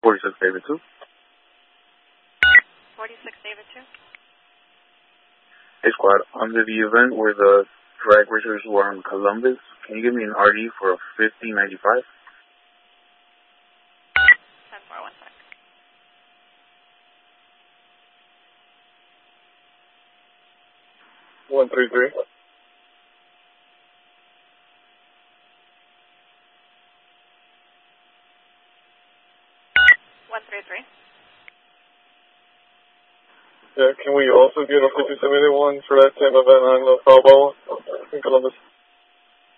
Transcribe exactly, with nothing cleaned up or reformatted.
forty-six David two. forty-six David two. Hey, squad. Under the event where the drag racers were on Columbus, can you give me an R D for a fifty ninety-five? ten four, one sec. one three three. one three three. Yeah, can we also get a fifty seventy-one for that same event on the foul ball in Columbus?